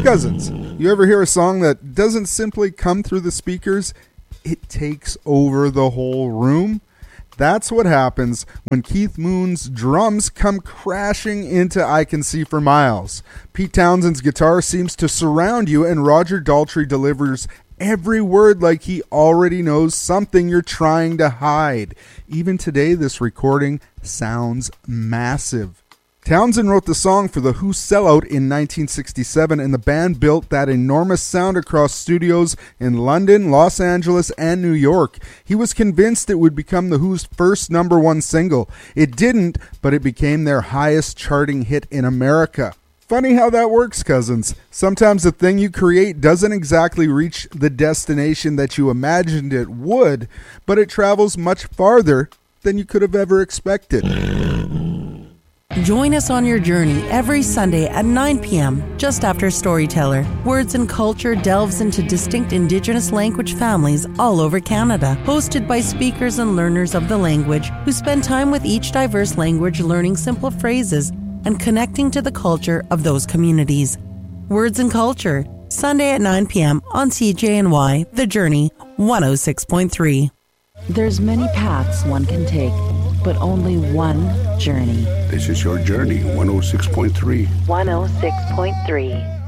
Cousins, you ever hear a song that doesn't simply come through the speakers? It takes over the whole room. That's what happens when Keith Moon's drums come crashing into I Can See for Miles. Pete Townshend's guitar seems to surround you, and Roger Daltrey delivers every word like he already knows something you're trying to hide. Even today, this recording sounds massive. Townshend wrote the song for the Who Sellout in 1967, and the band built that enormous sound across studios in London, Los Angeles, and New York. He was convinced it would become the Who's first #1 single. It didn't, but it became their highest charting hit in America. Funny how that works, Cousins. Sometimes the thing you create doesn't exactly reach the destination that you imagined it would, but it travels much farther than you could have ever expected. Join us on your journey every Sunday at 9 p.m. just after Storyteller. Words and Culture delves into distinct Indigenous language families all over Canada, hosted by speakers and learners of the language who spend time with each diverse language learning simple phrases and connecting to the culture of those communities. Words and Culture, Sunday at 9 p.m. on CJNY, The Journey, 106.3. There's many paths one can take, but only one journey. This is your journey, 106.3. 106.3.